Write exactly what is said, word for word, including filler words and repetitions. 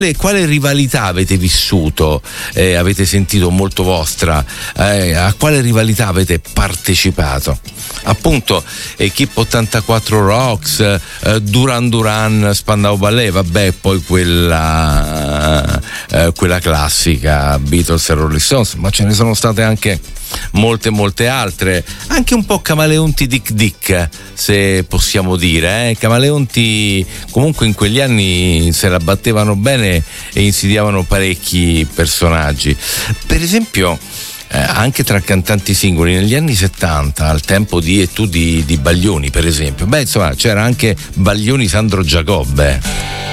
Quale rivalità avete vissuto, eh, avete sentito molto vostra, eh, a quale rivalità avete partecipato? Appunto Equipe ottantaquattro Rocks, eh, Duran Duran, Spandau Ballet, vabbè, poi quella eh, quella classica Beatles e Rolling Stones, ma ce ne sono state anche molte molte altre, anche un po' camaleonti Dick Dick, se possiamo dire, eh? Camaleonti comunque in quegli anni se la battevano bene e insidiavano parecchi personaggi. Per esempio eh, anche tra cantanti singoli negli anni settanta, al tempo di E tu di, di Baglioni, per esempio, beh insomma c'era anche Baglioni Sandro Giacobbe.